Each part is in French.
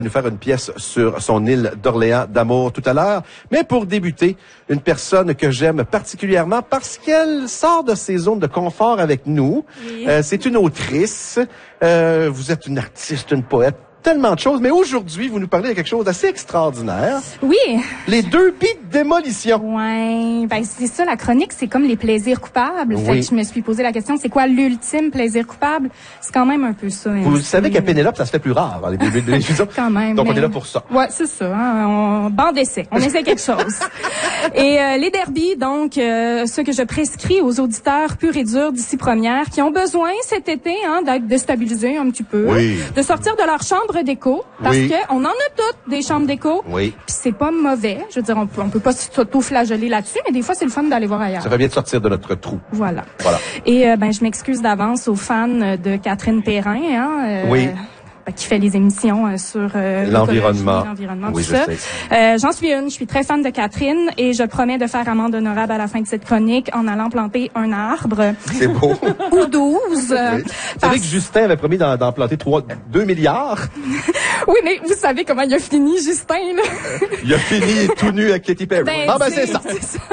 nous faire une pièce sur son île d'Orléans d'amour tout à l'heure. Mais pour débuter, une personne que j'aime particulièrement parce qu'elle sort de ses zones de confort avec nous. Oui. C'est une autrice. Vous êtes une artiste, une poète. Tellement de choses, mais aujourd'hui, vous nous parlez de quelque chose d'assez extraordinaire. Oui. Les derbies de démolition. Ouais, ben c'est ça, la chronique, c'est comme les plaisirs coupables. Oui. Fait que je me suis posé la question, c'est quoi l'ultime plaisir coupable? C'est quand même un peu ça. Vous savez qu'à Pénélope, ça se fait plus rare, les derbies de démolition. Quand même. Donc, on mais... est là pour ça. Ouais, c'est ça. Hein, bande d'essai. On essaie quelque chose. Et les derbies, donc, ce que je prescris aux auditeurs purs et durs d'ici première, qui ont besoin cet été d'être déstabilisés un petit peu, Oui. de sortir de leur chambre d'écho, parce Oui. que on en a toutes des chambres d'écho. Oui. Puis c'est pas mauvais. Je veux dire, on peut pas s'auto-flageller là-dessus, mais des fois c'est le fun d'aller voir ailleurs. Ça fait bien de sortir de notre trou. Voilà. Voilà. Et je m'excuse d'avance aux fans de Catherine Perrin, Oui. qui fait les émissions sur l'environnement. Oui, tout ça. J'en suis une. Je suis très fan de Catherine et je promets de faire amende honorable à la fin de cette chronique en allant planter un arbre. C'est beau. Ou 12. Oui. Vous savez que Justin avait promis d'en planter 2 milliards. Oui, mais vous savez comment il a fini, Justin, là? Il a fini tout nu à Katy Perry. C'est ça.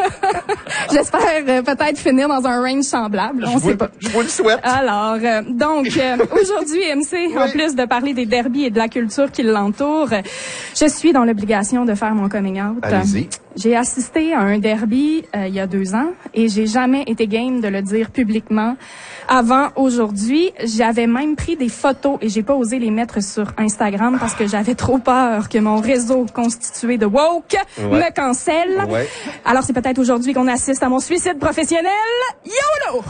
J'espère peut-être finir dans un range semblable. On sait pas. Je vous le souhaite. Alors, aujourd'hui, MC, en plus de parler des derbies et de la culture qui l'entoure, je suis dans l'obligation de faire mon coming out. Allez-y. J'ai assisté à un derby il y a 2 ans et j'ai jamais été game de le dire publiquement avant aujourd'hui. J'avais même pris des photos et j'ai pas osé les mettre sur Instagram parce que j'avais trop peur que mon réseau constitué de woke me cancelle. Ouais. Alors c'est peut-être aujourd'hui qu'on assiste à mon suicide professionnel. YOLO!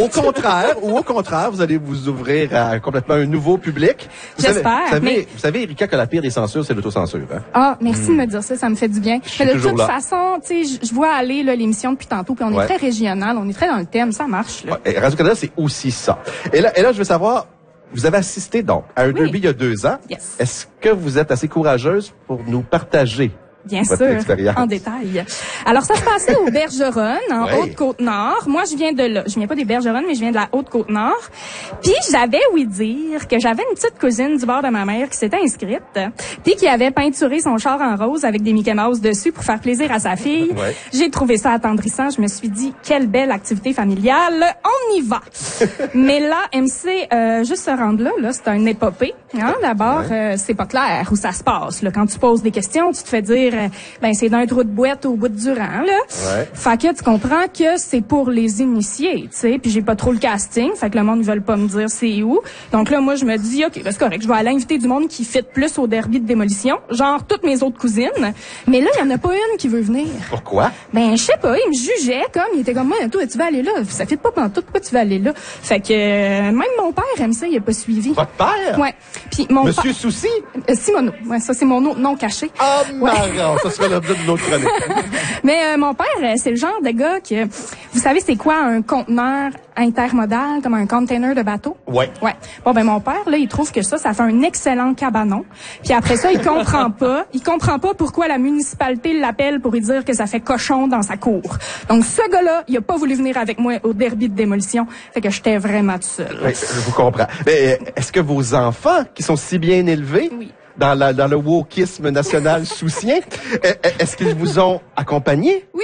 Au contraire, vous allez vous ouvrir à complètement un nouveau public. J'espère. Vous savez, Erika, que la pire des censures, c'est l'autocensure. Hein? Ah, merci de me dire ça, ça me fait du bien. Mais de toute façon, tu sais, je vois aller l'émission depuis tantôt, puis on est très régional, on est très dans le thème, ça marche. Là. Ouais, Radio-Canada, c'est aussi ça. Et là, je veux savoir, vous avez assisté donc à un derby il y a 2 ans. Yes. Est-ce que vous êtes assez courageuse pour nous partager Bien votre sûr, expérience? en détail. Alors, ça se passait au Bergeronne, en Haute-Côte-Nord. Moi, je viens de là. Je viens pas des Bergeronnes, mais je viens de la Haute-Côte-Nord. Puis, j'avais ouï dire que j'avais une petite cousine du bord de ma mère qui s'était inscrite, puis qui avait peinturé son char en rose avec des Mickey Mouse dessus pour faire plaisir à sa fille. Ouais. J'ai trouvé ça attendrissant. Je me suis dit, quelle belle activité familiale. On y va. Mais là, MC, juste se rendre là, c'est un épopée. D'abord, c'est pas clair où ça se passe. Là. Quand tu poses des questions, tu te fais dire c'est d'un trou de boîte au bout de Durand, là. Ouais. Fait que tu comprends que c'est pour les initiés, tu sais. Puis j'ai pas trop le casting, fait que le monde ne veut pas me dire c'est où. Donc là, moi, je me dis, OK, c'est correct, je vais aller inviter du monde qui fit plus au derby de démolition, genre toutes mes autres cousines. Mais là, il y en a pas une qui veut venir. Pourquoi? Je sais pas, il me jugeait il était comme, moi, toi, tu vas aller là. Ça fit pas pantoute, pourquoi tu vas aller là? Fait que même mon père aime ça, il a pas suivi. Votre père? Ouais. Puis mon Monsieur Souci? Simoneau. Ouais, ça, c'est mon nom caché. Ah, marrant! Ça serait l'objet d'une autre chronique. Mais mon père, c'est le genre de gars que... Vous savez, c'est quoi un conteneur intermodal, comme un container de bateau? Ouais. Ouais. Bon, mon père, là, il trouve que ça fait un excellent cabanon. Puis après ça, il comprend pas. Il comprend pas pourquoi la municipalité l'appelle pour lui dire que ça fait cochon dans sa cour. Donc, ce gars-là, il a pas voulu venir avec moi au derby de démolition. Fait que j'étais vraiment tout seul. Oui, je vous comprends. Mais est-ce que vos enfants, qui sont si bien élevés... Oui. Dans le wokisme national soucien, est-ce qu'ils vous ont accompagné? Oui.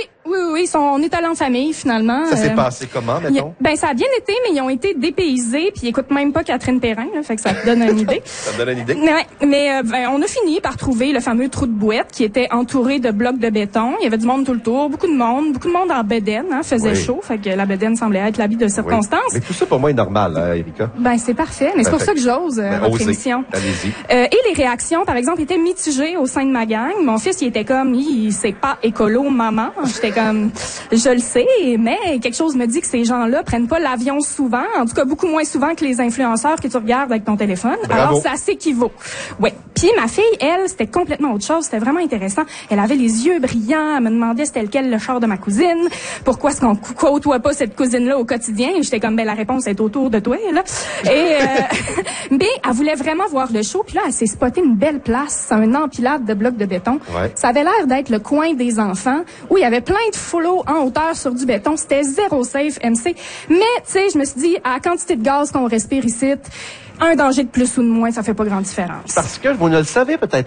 On est allés en famille, finalement. Ça s'est passé comment, mettons? Ça a bien été, mais ils ont été dépaysés, puis ils écoutent même pas Catherine Perrin, là, fait que ça te donne une idée. Ça me donne une idée? Mais on a fini par trouver le fameux trou de boîte qui était entouré de blocs de béton. Il y avait du monde tout le tour, beaucoup de monde en bedaine, faisait chaud, fait que la bedaine semblait être l'habit de circonstance. Oui. Mais tout ça, pour moi, est normal, Erika. C'est parfait, mais c'est pour ça que j'ose votre émission. Allez-y. Et les réactions, par exemple, étaient mitigées au sein de ma gang. Mon fils, il était comme, c'est pas écolo, maman. J'étais comme, je le sais, mais quelque chose me dit que ces gens-là prennent pas l'avion souvent, en tout cas beaucoup moins souvent que les influenceurs que tu regardes avec ton téléphone. Bravo. Alors ça s'équivaut. Ouais. Puis ma fille, elle, c'était complètement autre chose, c'était vraiment intéressant. Elle avait les yeux brillants, elle me demandait c'était lequel le char de ma cousine, pourquoi est-ce qu'on côtoie pas cette cousine-là au quotidien. J'étais comme la réponse est autour de toi là. Et mais elle voulait vraiment voir le show, puis là elle s'est spotée une belle place, un empilade de blocs de béton. Ouais. Ça avait l'air d'être le coin des enfants où il y avait plein de flots en hauteur sur du béton. C'était zéro safe, MC. Mais, tu sais, je me suis dit, à la quantité de gaz qu'on respire ici, un danger de plus ou de moins, ça fait pas grande différence. Parce que vous ne le savez peut-être